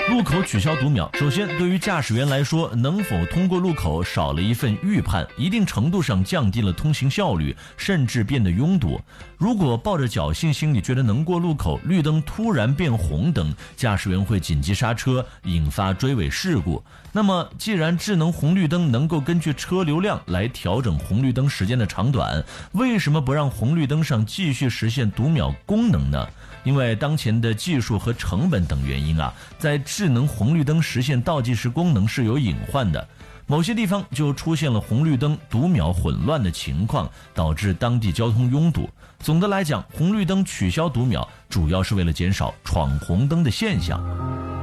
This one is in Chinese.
路口取消读秒，首先对于驾驶员来说，能否通过路口少了一份预判，一定程度上降低了通行效率，甚至变得拥堵。如果抱着侥幸心理觉得能过路口，绿灯突然变红灯，驾驶员会紧急刹车，引发追尾事故。那么既然智能红绿灯能够根据车流量来调整红绿灯时间的长短，为什么不让红绿灯上继续实现读秒功能呢？因为当前的技术和成本等原因在智能红绿灯实现倒计时功能是有隐患的，某些地方就出现了红绿灯读秒混乱的情况，导致当地交通拥堵。总的来讲，红绿灯取消读秒主要是为了减少闯红灯的现象。